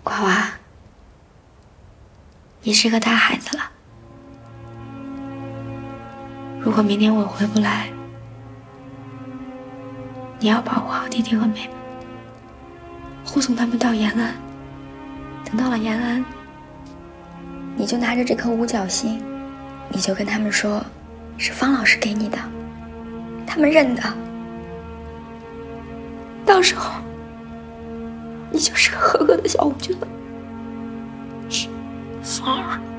瓜娃，你是个大孩子了。如果明天我回不来，你要保护好弟弟和妹妹，护送他们到延安。等到了延安，你就拿着这颗五角星，你就跟他们说，是方老师给你的，他们认的。到时候，你就是个合格的小五军了。 方儿。